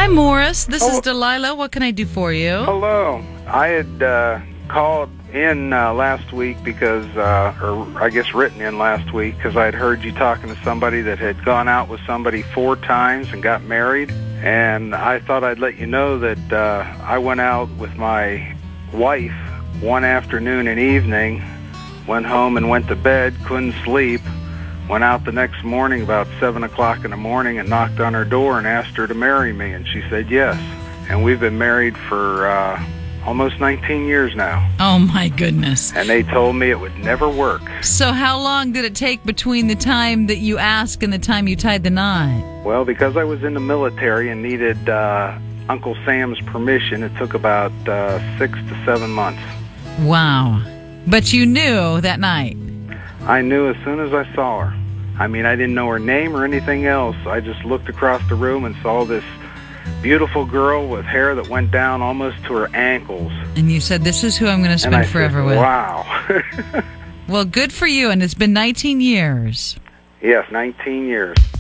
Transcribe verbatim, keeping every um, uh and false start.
Hi, Morris. This Oh. is Delilah. What can I do for you? Hello. I had uh, called in uh, last week because, uh, or I guess written in last week, because I had heard you talking to somebody that had gone out with somebody four times and got married. And I thought I'd let you know that uh, I went out with my wife one afternoon and evening, went home and went to bed, couldn't sleep, went out the next morning about seven o'clock in the morning and knocked on her door and asked her to marry me, and she said yes. And we've been married for uh, almost nineteen years now. Oh, my goodness. And they told me it would never work. So how long did it take between the time that you asked and the time you tied the knot? Well, because I was in the military and needed uh, Uncle Sam's permission, it took about uh, six to seven months. Wow. But you knew that night. I knew as soon as I saw her. I mean, I didn't know her name or anything else. I just looked across the room and saw this beautiful girl with hair that went down almost to her ankles. And you said, this is who I'm going to And spend I forever said, with. wow. Well, good for you, and it's been nineteen years. Yes, nineteen years.